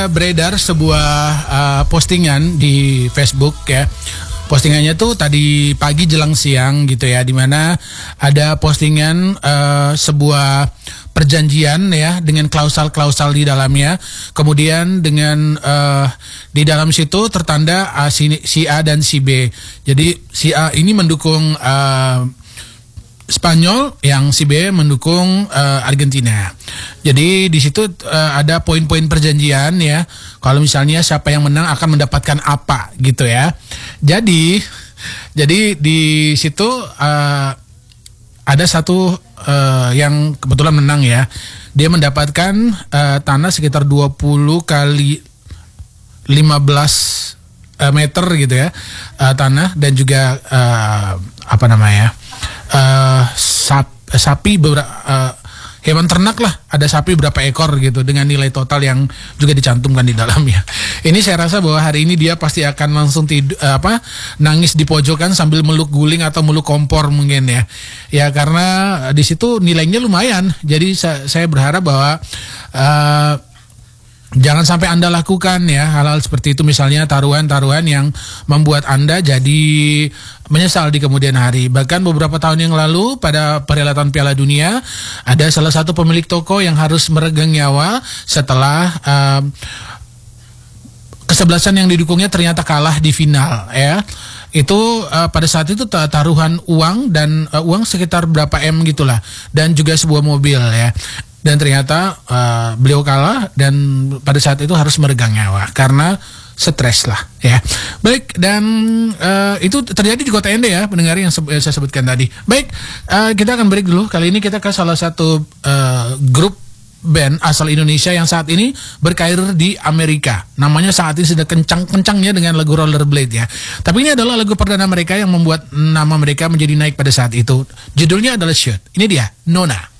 Beredar sebuah postingan di Facebook ya. Postingannya tuh tadi pagi jelang siang gitu ya, dimana ada postingan sebuah perjanjian ya dengan klausal-klausal di dalamnya. Kemudian dengan di dalam situ tertanda si A dan si B. Jadi si A ini mendukung Spanyol, yang si B mendukung Argentina. Jadi di situ ada poin-poin perjanjian ya. Kalau misalnya siapa yang menang akan mendapatkan apa gitu ya. Jadi di situ ada satu yang kebetulan menang ya. Dia mendapatkan tanah sekitar 20 kali 15 meter gitu ya, tanah, dan juga sapi hewan ternak lah, ada sapi berapa ekor gitu dengan nilai total yang juga dicantumkan di dalamnya. Ini saya rasa bahwa hari ini dia pasti akan langsung nangis di pojokan sambil meluk guling atau meluk kompor mungkin ya. Ya karena di situ nilainya lumayan. Jadi saya berharap bahwa jangan sampai Anda lakukan ya hal-hal seperti itu, misalnya taruhan-taruhan yang membuat Anda jadi menyesal di kemudian hari. Bahkan beberapa tahun yang lalu pada perhelatan Piala Dunia ada salah satu pemilik toko yang harus meregang nyawa setelah kesebelasan yang didukungnya ternyata kalah di final ya. Itu pada saat itu taruhan uang dan uang sekitar berapa M gitulah, dan juga sebuah mobil ya. Dan ternyata beliau kalah dan pada saat itu harus meregang nyawa karena stres lah ya. Baik, dan itu terjadi di Kota Ende ya, pendengar yang saya sebutkan tadi. Baik, kita akan break dulu. Kali ini kita ke salah satu grup band asal Indonesia yang saat ini berkarir di Amerika. Namanya saat ini sudah kencang-kencangnya dengan lagu Rollerblade ya. Tapi ini adalah lagu perdana mereka yang membuat nama mereka menjadi naik pada saat itu. Judulnya adalah Shoot. Ini dia, Nona.